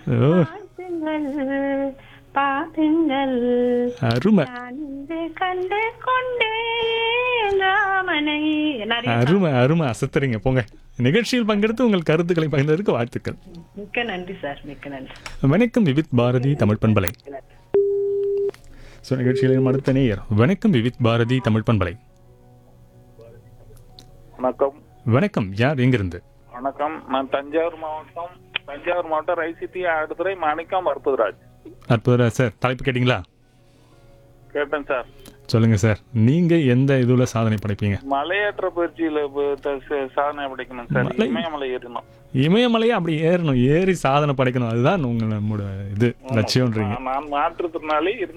ஓ பாட்டுங்கள் பாட்டுங்கள் அருமை நான் இன்று கண்டு கொண்டேன் ராமனை. நிறைய அருமை அருமை அசத்துறீங்க போங்க. நிகழ்ச்சியில் பங்கெடுத்து உங்கள் கருத்துக்களை பகிர்ந்ததற்கு வாழ்த்துக்கள். மிக்க நன்றி சார், மிக்க நன்றி. வணக்கம் விவித் பாரதி தமிழ் பண்பலை. ஸோ நிகழ்ச்சியில் அடுத்த நேயர். வணக்கம் விவித் பாரதி தமிழ் பண்பலை. வணக்கம். வணக்கம், யார் எங்கிருந்து? வணக்கம், நான் தஞ்சாவூர் மாவட்டம் ஐசிடி ஆடுதுறை மாணிக்கம் அற்புதராஜ். அற்புதராஜ் சார், தலைப்பு கேட்டிங்களா? கேட்டேன் சார். சொல்லுங்க சார், நீங்க எந்த இதுல சாதனை படைப்பீங்க? மலையேற்ற பயிற்சியில சாதனை படைக்கணும் சார். இமயமலை ஏறணும். இமயமலையை அப்படி ஏறணும், ஏறி சாதனை படைக்கணும், அதுதான் நம்மளோட இது லட்சியம்ன்றீங்க. நான் மாற்றுத்திறனாளி